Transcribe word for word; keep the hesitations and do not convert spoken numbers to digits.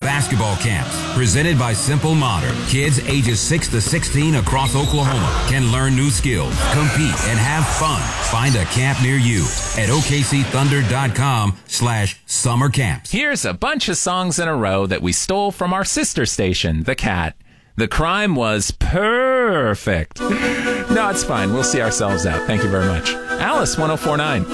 Basketball camps, presented by Simple Modern. Kids ages six to sixteen across Oklahoma can learn new skills, compete, and have fun. Find a camp near you at O K C Thunder dot com slash summer camps. Here's a bunch of songs in a row that we stole from our sister station, The Cat. The crime was perfect. No, it's fine. We'll see ourselves out. Thank you very much. Alice, one oh four point nine.